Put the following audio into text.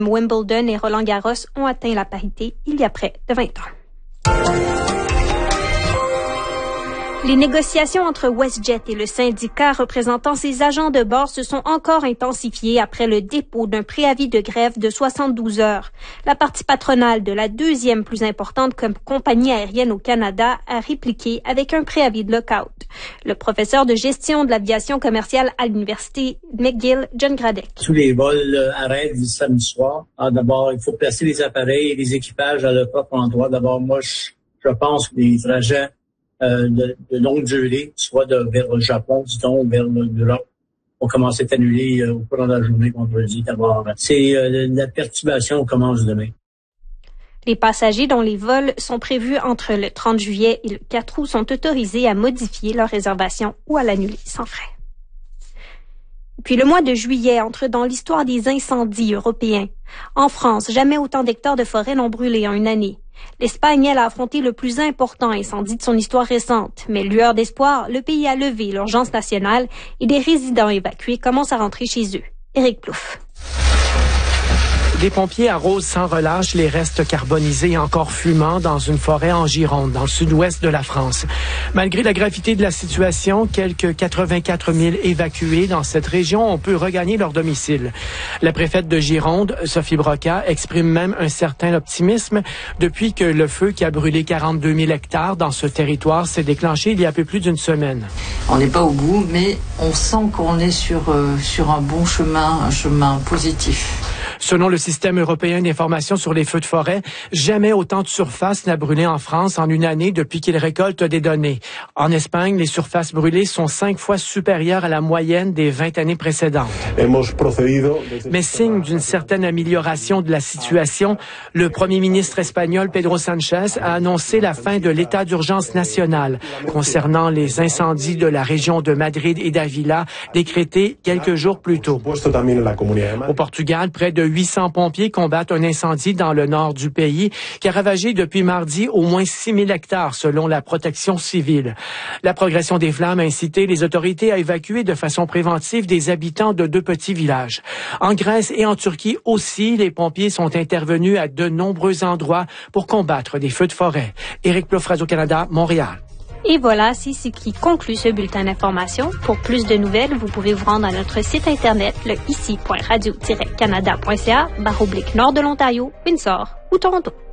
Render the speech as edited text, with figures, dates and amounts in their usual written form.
Wimbledon et Roland-Garros ont atteint la parité il y a près de 20 ans. Les négociations entre WestJet et le syndicat représentant ses agents de bord se sont encore intensifiées après le dépôt d'un préavis de grève de 72 heures. La partie patronale de la deuxième plus importante compagnie aérienne au Canada a répliqué avec un préavis de lockout. Le professeur de gestion de l'aviation commerciale à l'université McGill, John Gradek. Tous les vols arrêtent du samedi soir. D'abord, il faut placer les appareils et les équipages à leur propre endroit. D'abord, moi, je pense que les trajets de longue durée, soit vers le Japon, disons, vers l'Europe, ont commencé à annuler au cours de la journée vendredi. D'abord, la perturbation commence demain. Les passagers dont les vols sont prévus entre le 30 juillet et le 4 août sont autorisés à modifier leur réservation ou à l'annuler sans frais. Puis le mois de juillet entre dans l'histoire des incendies européens. En France, jamais autant d'hectares de forêt n'ont brûlé en une année. L'Espagne, elle, a affronté le plus important incendie de son histoire récente. Mais lueur d'espoir, le pays a levé l'urgence nationale et des résidents évacués commencent à rentrer chez eux. Éric Plouffe. Des pompiers arrosent sans relâche les restes carbonisés encore fumants dans une forêt en Gironde, dans le sud-ouest de la France. Malgré la gravité de la situation, quelques 84 000 évacués dans cette région ont pu regagner leur domicile. La préfète de Gironde, Sophie Broca, exprime même un certain optimisme depuis que le feu qui a brûlé 42 000 hectares dans ce territoire s'est déclenché il y a un peu plus d'une semaine. On n'est pas au bout, mais on sent qu'on est sur un bon chemin, un chemin positif. Selon le système européen d'information sur les feux de forêt, jamais autant de surface n'a brûlé en France en une année depuis qu'il récolte des données. En Espagne, les surfaces brûlées sont 5 fois supérieures à la moyenne des 20 années précédentes. Mais signe d'une certaine amélioration de la situation, le premier ministre espagnol Pedro Sánchez a annoncé la fin de l'état d'urgence national concernant les incendies de la région de Madrid et d'Ávila décrétés quelques jours plus tôt. Au Portugal, près de 800 pompiers combattent un incendie dans le nord du pays qui a ravagé depuis mardi au moins 6 000 hectares selon la protection civile. La progression des flammes a incité les autorités à évacuer de façon préventive des habitants de 2 petits villages. En Grèce et en Turquie aussi, les pompiers sont intervenus à de nombreux endroits pour combattre des feux de forêt. Éric Plouffe, Radio-Canada, Montréal. Et voilà, c'est ce qui conclut ce bulletin d'information. Pour plus de nouvelles, vous pouvez vous rendre à notre site internet, le ici.radio-canada.ca/nord de l'Ontario, Windsor ou Toronto.